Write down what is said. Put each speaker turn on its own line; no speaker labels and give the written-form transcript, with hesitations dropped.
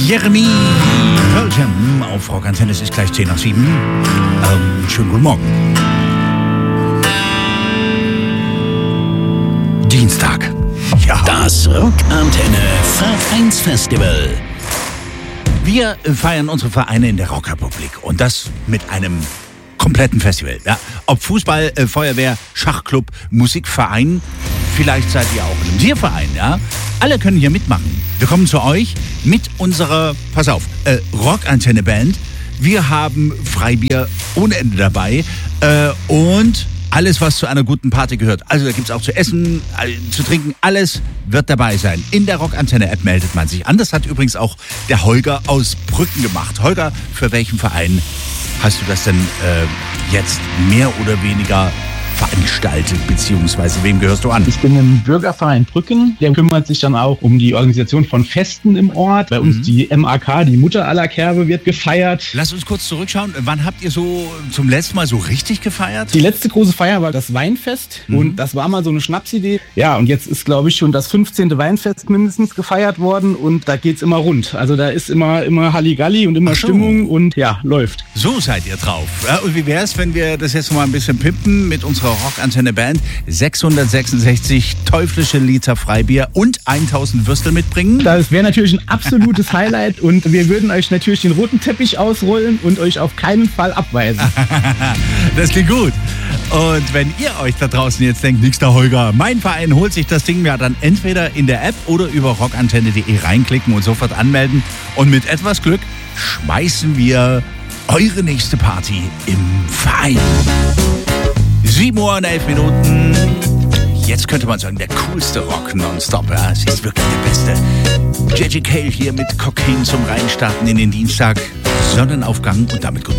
Jeremy Pearl Jam auf Rock Antenne. Es ist gleich 6:10. Schönen guten Morgen. Dienstag. Ja.
Das Rock Antenne Vereinsfestival.
Wir feiern unsere Vereine in der Rockrepublik und das mit einem kompletten Festival. Ja. Ob Fußball, Feuerwehr, Schachclub, Musikverein, vielleicht seid ihr auch in einem Tierverein, ja. Alle können hier mitmachen. Wir kommen zu euch mit unserer, pass auf, Rock-Antenne-Band. Wir haben Freibier ohne Ende dabei und alles, was zu einer guten Party gehört. Also da gibt es auch zu essen, zu trinken, alles wird dabei sein. In der Rock-Antenne-App meldet man sich an. Das hat übrigens auch der Holger aus Brücken gemacht. Holger, für welchen Verein hast du das denn jetzt mehr oder weniger veranstaltet, beziehungsweise wem gehörst du an?
Ich bin im Bürgerverein Brücken, der kümmert sich dann auch um die Organisation von Festen im Ort. Bei uns die MAK, die Mutter aller Kerbe, wird gefeiert.
Lass uns kurz zurückschauen. Wann habt ihr so zum letzten Mal so richtig gefeiert?
Die letzte große Feier war das Weinfest und das war mal so eine Schnapsidee. Ja, und jetzt ist, glaube ich, schon das 15. Weinfest mindestens gefeiert worden und da geht's immer rund. Also da ist immer Halligalli und immer Stimmung und ja, läuft.
So seid ihr drauf. Ja, und wie wär's, wenn wir das jetzt mal ein bisschen pimpen mit unserer Rock-Antenne-Band? 666 teuflische Liter Freibier und 1000 Würstel mitbringen.
Das wäre natürlich ein absolutes Highlight und wir würden euch natürlich den roten Teppich ausrollen und euch auf keinen Fall abweisen.
Das klingt gut. Und wenn ihr euch da draußen jetzt denkt, nix da Holger, mein Verein holt sich das Ding ja dann entweder in der App oder über rockantenne.de reinklicken und sofort anmelden. Und mit etwas Glück schmeißen wir eure nächste Party im Verein. 7:11. Jetzt könnte man sagen, der coolste Rock nonstop. Ja, es ist wirklich der beste. JJ Cale hier mit Cocaine zum Reinstarten in den Dienstag. Sonnenaufgang und damit guten